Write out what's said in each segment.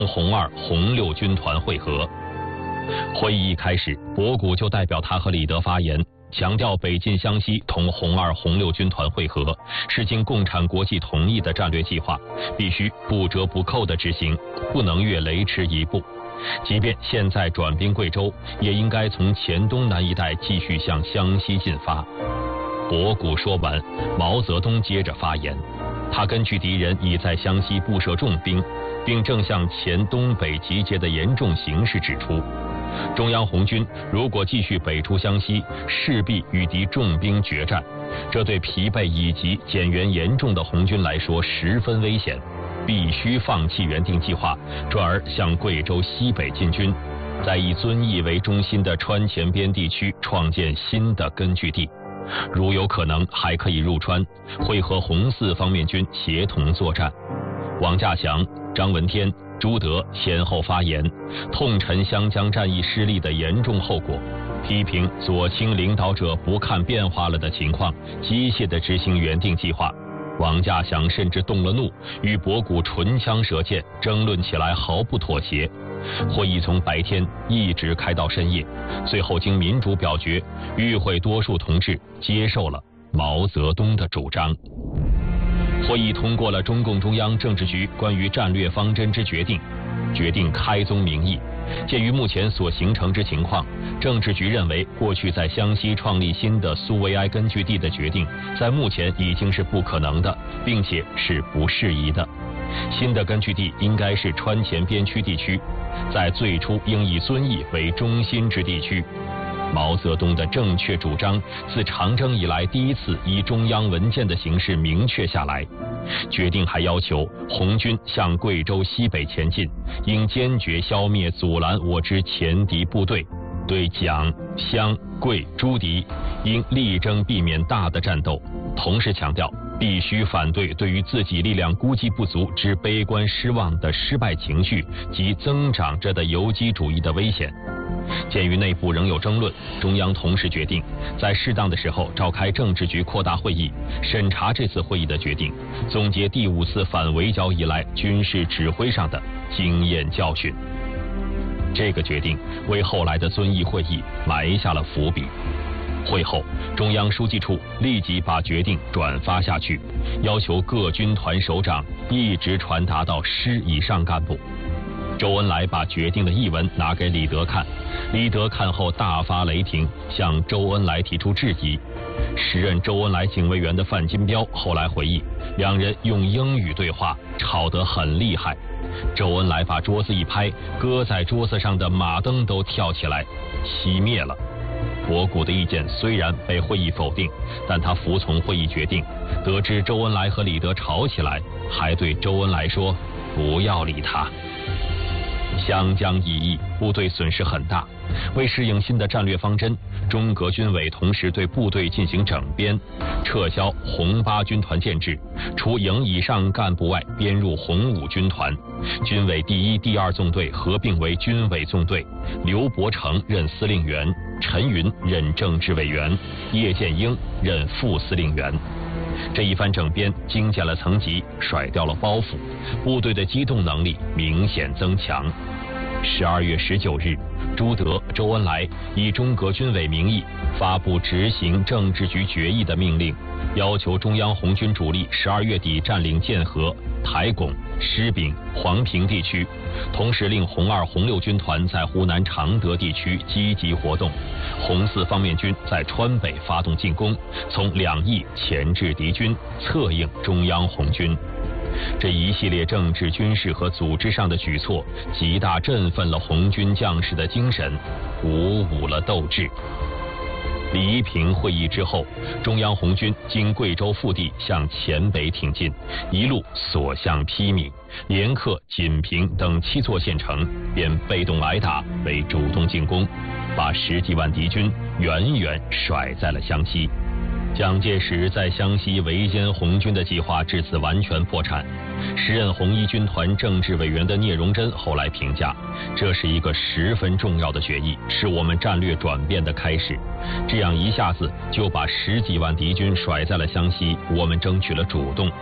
红二、红六军团会合。会议一开始，博古就代表他和李德发言，强调北进湘西同红二、红六军团会合是经共产国际同意的战略计划，必须不折不扣地执行，不能越雷池一步。即便现在转兵贵州，也应该从黔东南一带继续向湘西进发。博古说完，毛泽东接着发言，他根据敌人已在湘西布设重兵，并正向黔东北集结的严重形势指出，中央红军如果继续北出湘西，势必与敌重兵决战，这对疲惫以及减员严重的红军来说十分危险，必须放弃原定计划，转而向贵州西北进军，在以遵义为中心的川黔边地区创建新的根据地，如有可能还可以入川，会和红四方面军协同作战。王稼祥、张闻天、朱德先后发言，痛陈湘江战役失利的严重后果，批评左倾领导者不看变化了的情况，机械地执行原定计划。王稼祥甚至动了怒，与博古唇枪舌剑，争论起来毫不妥协。会议从白天一直开到深夜，最后经民主表决，与会多数同志接受了毛泽东的主张。会议通过了中共中央政治局关于战略方针之决定，决定开宗明义，鉴于目前所形成之情况，政治局认为过去在湘西创立新的苏维埃根据地的决定，在目前已经是不可能的，并且是不适宜的。新的根据地应该是川黔边区地区，在最初应以遵义为中心之地区。毛泽东的正确主张自长征以来第一次以中央文件的形式明确下来。决定还要求红军向贵州西北前进，应坚决消灭阻拦我之前敌部队，对蒋、湘、桂诸敌应力争避免大的战斗，同时强调必须反对对于自己力量估计不足之悲观失望的失败情绪及增长着的游击主义的危险。鉴于内部仍有争论，中央同时决定在适当的时候召开政治局扩大会议，审查这次会议的决定，总结第5次反围剿以来军事指挥上的经验教训。这个决定为后来的遵义会议埋下了伏笔。会后，中央书记处立即把决定转发下去，要求各军团首长一直传达到师以上干部。周恩来把决定的译文拿给李德看，李德看后大发雷霆，向周恩来提出质疑。时任周恩来警卫员的范金彪后来回忆，两人用英语对话，吵得很厉害。周恩来把桌子一拍，搁在桌子上的马灯都跳起来，熄灭了。博古的意见虽然被会议否定，但他服从会议决定。得知周恩来和李德吵起来，还对周恩来说不要理他。湘江一役，部队损失很大。为适应新的战略方针，中革军委同时对部队进行整编，撤销红8军团建制，除营以上干部外，编入红5军团。军委第1、第2纵队合并为军委纵队，刘伯承任司令员，陈云任政治委员，叶剑英任副司令员。这一番整编精简了层级，甩掉了包袱，部队的机动能力明显增强。12月19日，朱德、周恩来以中革军委名义发布执行政治局决议的命令，要求中央红军主力12月底占领建河、台拱、施秉、黄平地区，同时令红2、红6军团在湖南常德地区积极活动，红4方面军在川北发动进攻，从两翼钳制敌军，策应中央红军。这一系列政治、军事和组织上的举措，极大振奋了红军将士的精神，鼓舞了斗志。李一平会议之后，中央红军经贵州腹地向黔北挺进，一路所向披靡，连克锦屏等7座县城，便被动挨打为主动进攻，把10几万敌军远远甩在了湘西。蒋介石在湘西围歼红军的计划至此完全破产。时任红1军团政治委员的聂荣臻后来评价，这是一个十分重要的决议，是我们战略转变的开始。这样一下子就把10几万敌军甩在了湘西，我们争取了主动。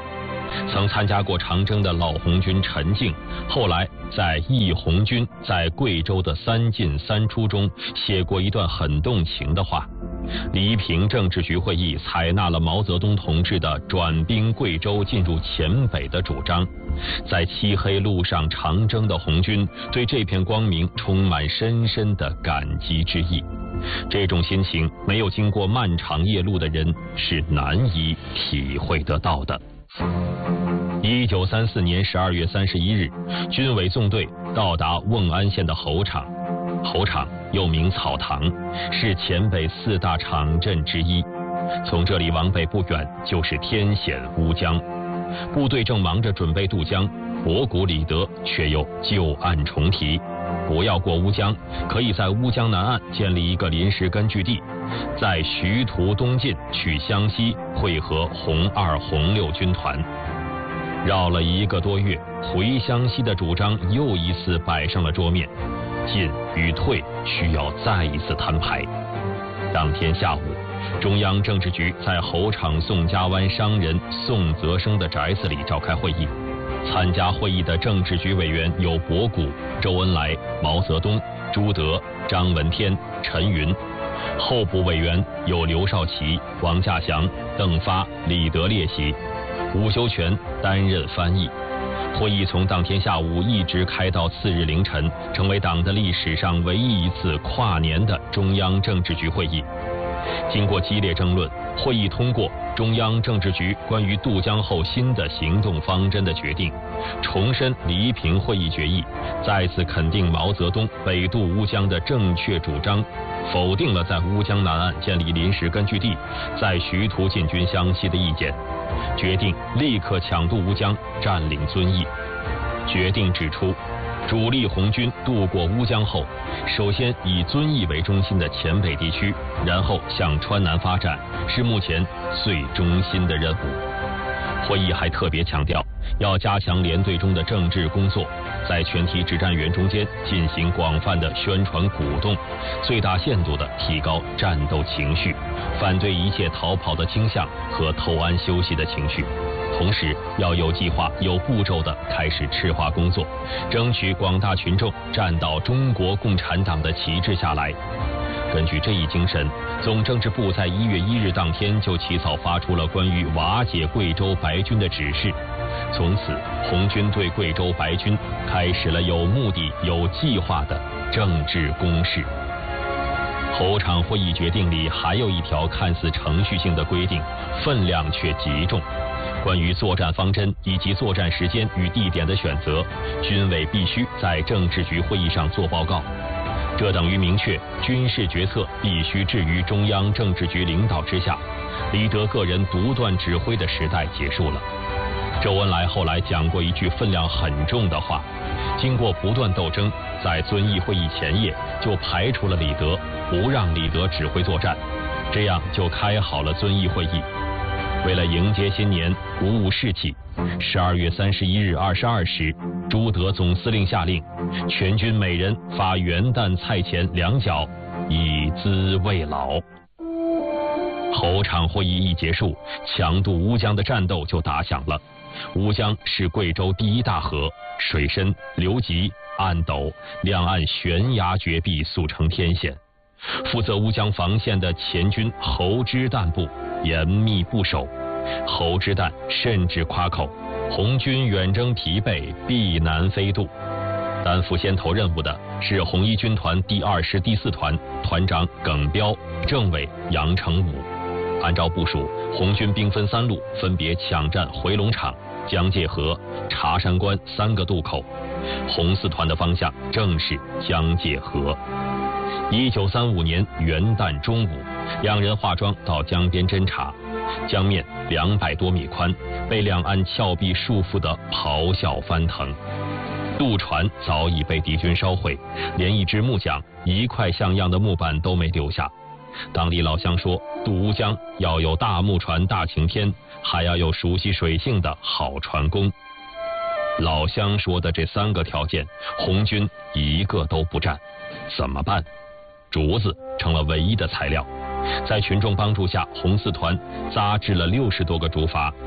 曾参加过长征的老红军陈静，后来在忆红军在贵州的3进3出中写过一段很动情的话：黎平政治局会议采纳了毛泽东同志的转兵贵州进入黔北的主张，在漆黑路上长征的红军对这片光明充满深深的感激之意。这种心情没有经过漫长夜路的人是难以体会得到的。1934年12月31日，军委纵队到达瓮安县的侯场。侯场又名草堂，是黔北4大场镇之一。从这里往北不远就是天险乌江。部队正忙着准备渡江，博古李德却又旧案重提。不要过乌江，可以在乌江南岸建立一个临时根据地，在徐图东进去湘西会合红2、红6军团。绕了1个多月，回湘西的主张又一次摆上了桌面，进与退需要再一次摊牌。当天下午，中央政治局在侯场宋家湾商人宋泽生的宅子里召开会议。参加会议的政治局委员有博古、周恩来、毛泽东、朱德、张闻天、陈云；候补委员有刘少奇、王稼祥、邓发、李德列席，伍修权担任翻译。会议从当天下午一直开到次日凌晨，成为党的历史上唯一一次跨年的中央政治局会议。经过激烈争论，会议通过中央政治局关于渡江后新的行动方针的决定，重申黎平会议决议，再次肯定毛泽东北渡乌江的正确主张，否定了在乌江南岸建立临时根据地，在徐图进军湘西的意见，决定立刻抢渡乌江，占领遵义。决定指出，主力红军渡过乌江后，首先以遵义为中心的黔北地区，然后向川南发展，是目前最中心的任务。会议还特别强调，要加强连队中的政治工作，在全体指战员中间进行广泛的宣传鼓动，最大限度地提高战斗情绪，反对一切逃跑的倾向和偷安休息的情绪。同时要有计划、有步骤地开始赤化工作，争取广大群众站到中国共产党的旗帜下来。根据这一精神，总政治部在1月1日当天就起草发出了关于瓦解贵州白军的指示。从此，红军对贵州白军开始了有目的、有计划的政治攻势。侯场会议决定里还有一条看似程序性的规定，分量却极重。关于作战方针以及作战时间与地点的选择，军委必须在政治局会议上做报告。这等于明确军事决策必须置于中央政治局领导之下，李德个人独断指挥的时代结束了。周恩来后来讲过一句分量很重的话，经过不断斗争，在遵义会议前夜就排除了李德，不让李德指挥作战，这样就开好了遵义会议。为了迎接新年，鼓舞士气，12月31日22时，朱德总司令下令，全军每人发元旦菜钱2角，以资慰老。侯场会议一结束，强渡乌江的战斗就打响了。乌江是贵州第1大河，水深流急，岸陡，两岸悬崖绝壁，速成天险。负责乌江防线的前军侯之旦部严密不守，侯之旦甚至夸口，红军远征疲惫，必难飞渡。担负先头任务的是红一军团第2师第4团团长耿彪，政委杨成武。按照部署，红军兵分3路，分别抢占回龙场、江界河、茶山关3个渡口。红4团的方向正是江界河。1935年元旦中午，两人化妆到江边侦察，江面200多米宽，被两岸峭壁束缚得咆哮翻腾。渡船早已被敌军烧毁，连一只木桨、一块像样的木板都没留下。当地老乡说，渡乌江要有大木船、大晴天，还要有熟悉水性的好船工。老乡说的这3个条件，红军一个都不占，怎么办？竹子成了唯一的材料。在群众帮助下，红4团扎制了60多个竹筏。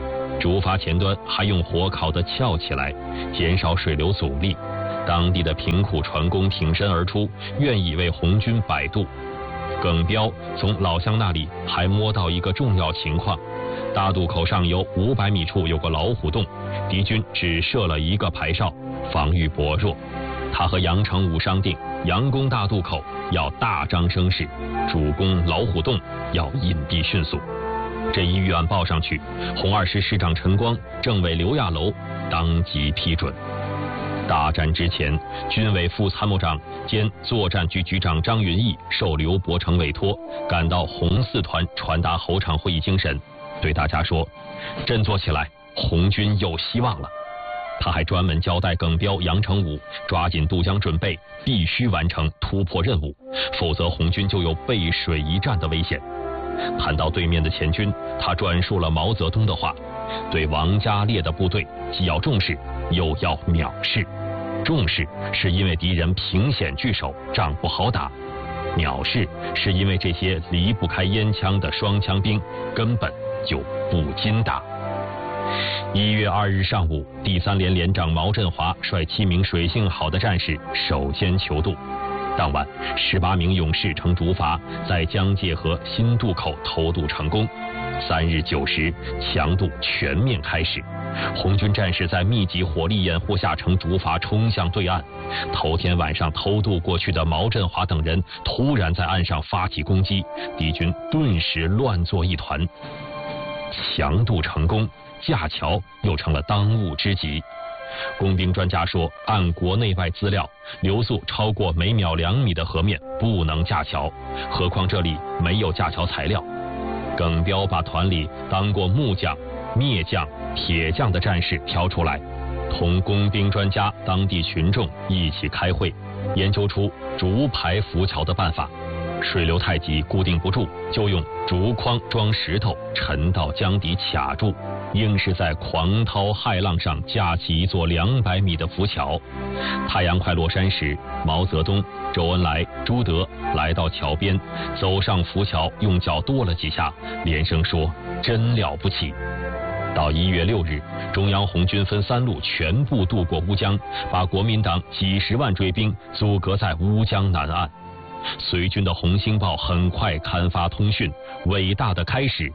竹筏前端还用火烤得翘起来，减少水流阻力。当地的贫苦船工挺身而出，愿意为红军摆渡。耿彪从老乡那里还摸到一个重要情况：大渡口上游500米处有个老虎洞，敌军只设了一个排哨，防御薄弱。他和杨成武商定，佯攻大渡口要大张声势，主攻老虎洞要隐蔽迅速。这一预案报上去，红二师师长陈光、政委刘亚楼当即批准。大战之前，军委副参谋长兼作战局局长张云逸受刘伯承委托，赶到红四团传达侯场会议精神，对大家说：“振作起来，红军有希望了。”他还专门交代耿彪、杨成武抓紧渡江准备，必须完成突破任务，否则红军就有背水一战的危险。谈到对面的前军，他转述了毛泽东的话：对王家烈的部队，既要重视，又要藐视。重视是因为敌人凭险据守，仗不好打；藐视是因为这些离不开烟枪的双枪兵根本就不禁打。1月2日上午，第3连连长毛振华率7名水性好的战士首先求渡。当晚，18名勇士乘竹筏在江界河新渡口偷渡成功。3日9时，强渡全面开始。红军战士在密集火力掩护下乘竹筏冲向对岸。头天晚上偷渡过去的毛振华等人突然在岸上发起攻击，敌军顿时乱作一团。强渡成功，架桥又成了当务之急。工兵专家说，按国内外资料，流速超过每秒2米的河面不能架桥，何况这里没有架桥材料。耿彪把团里当过木匠、篾匠、铁匠的战士挑出来，同工兵专家、当地群众一起开会，研究出竹排浮桥的办法。水流太急，固定不住，就用竹筐装石头沉到江底卡住，硬是在狂涛骇浪上架起一座200米的浮桥。太阳快落山时，毛泽东、周恩来、朱德来到桥边，走上浮桥，用脚跺了几下，连声说：“真了不起。”到1月6日，中央红军分3路全部渡过乌江，把国民党几10万追兵阻隔在乌江南岸。随军的《红星报》很快刊发通讯：伟大的开始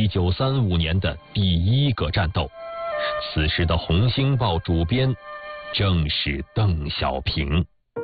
，1935年的第1个战斗。此时的《红星报》主编正是邓小平。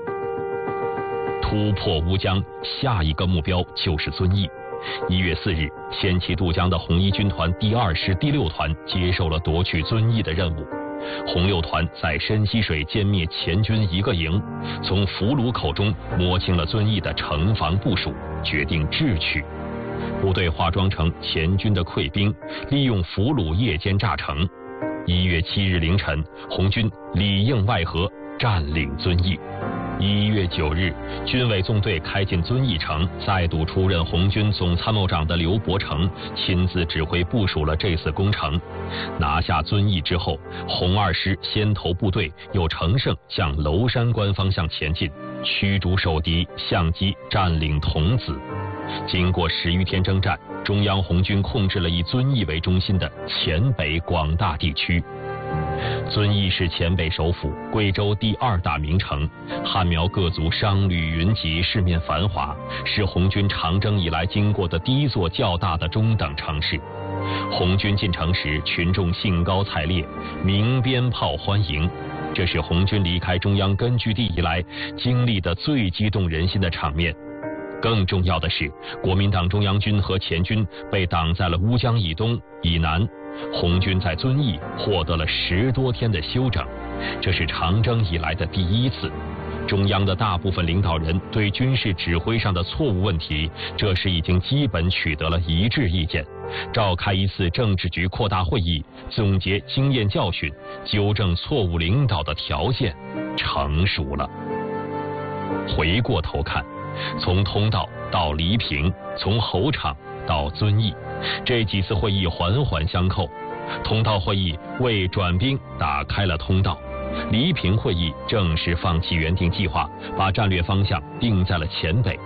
突破乌江，下一个目标就是遵义。1月4日，先期渡江的红一军团第2师第6团接受了夺取遵义的任务。红6团在深溪水歼灭前军1个营，从俘虏口中摸清了遵义的城防部署，决定智取。部队化妆成前军的溃兵，利用俘虏夜间炸城。1月7日凌晨，红军里应外合，占领遵义。1月9日，军委纵队开进遵义城，再度出任红军总参谋长的刘伯承亲自指挥部署了这次工程。拿下遵义之后，红二师先头部队又乘胜向娄山关方向前进，驱逐守敌，相机占领桐梓。经过10余天征战，中央红军控制了以遵义为中心的黔北广大地区。遵义是黔北首府，贵州第2大名城，汉苗各族商旅云集，市面繁华，是红军长征以来经过的第1座较大的中等城市。红军进城时，群众兴高采烈，鸣鞭炮欢迎，这是红军离开中央根据地以来经历的最激动人心的场面。更重要的是，国民党中央军和黔军被挡在了乌江以东、以南，红军在遵义获得了10多天的休整，这是长征以来的第1次。中央的大部分领导人对军事指挥上的错误问题，这时已经基本取得了一致意见，召开一次政治局扩大会议，总结经验教训，纠正错误领导的条件成熟了。回过头看，从通道到黎平，从侯场到遵义，这几次会议环环相扣。通道会议为转兵打开了通道，黎平会议正式放弃原定计划，把战略方向定在了黔北。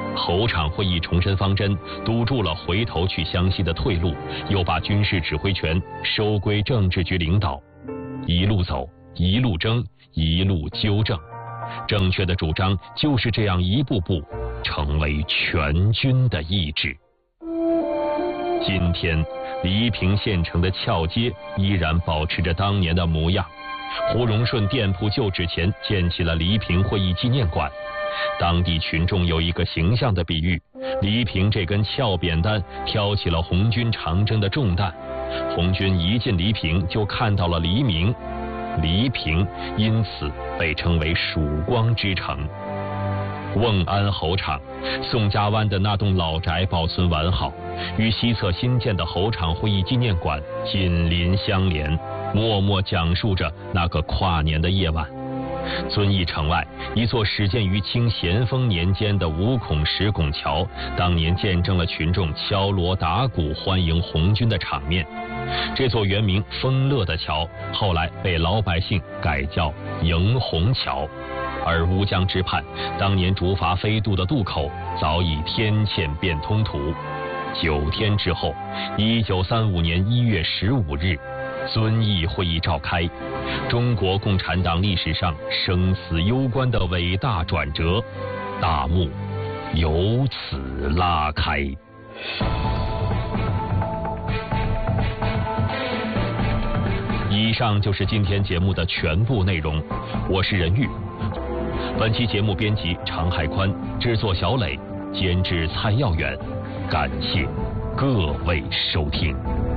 侯场会议重申方针，堵住了回头去湘西的退路，又把军事指挥权收归政治局领导，一路走，一路争，一路纠正。正确的主张就是这样一步步成为全军的意志。今天，黎平县城的翘街依然保持着当年的模样。胡荣顺店铺旧址前建起了黎平会议纪念馆。当地群众有一个形象的比喻：黎平这根翘扁担挑起了红军长征的重担。红军一进黎平就看到了黎明，黎平因此被称为曙光之城。瓮安侯场，宋家湾的那栋老宅保存完好，与西侧新建的侯场会议纪念馆紧邻相连，默默讲述着那个跨年的夜晚。遵义城外，一座始建于清咸丰年间的5孔10拱桥，当年见证了群众敲锣打鼓欢迎红军的场面。这座原名丰乐的桥，后来被老百姓改叫迎红桥。而乌江之畔，当年竹筏飞渡的渡口早已天堑变通途。9天之后，1935年1月15日，遵义会议召开，中国共产党历史上生死攸关的伟大转折大幕由此拉开。以上就是今天节目的全部内容，我是任玉。本期节目编辑常海宽，制作小磊，监制蔡耀远。感谢各位收听。